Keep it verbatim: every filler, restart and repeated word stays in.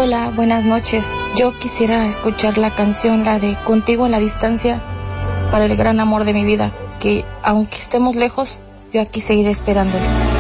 Hola, buenas noches. Yo quisiera escuchar la canción, la de Contigo en la distancia, para el gran amor de mi vida, que aunque estemos lejos, yo aquí seguiré esperándolo.